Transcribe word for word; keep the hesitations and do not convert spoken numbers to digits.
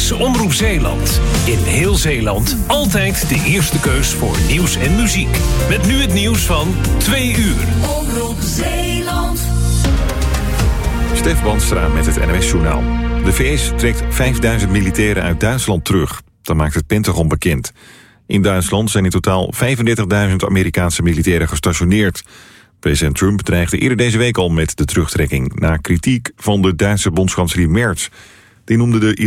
is Omroep Zeeland. In heel Zeeland altijd de eerste keus voor nieuws en muziek. Met nu het nieuws van twee uur. Omroep Zeeland. Stef Bandstra met het N O S-journaal. De V S trekt vijfduizend militairen uit Duitsland terug. Dat maakt het Pentagon bekend. In Duitsland zijn in totaal vijfendertigduizend Amerikaanse militairen gestationeerd. President Trump dreigde eerder deze week al met de terugtrekking na kritiek van de Duitse bondskanselier Merz. Die noemde de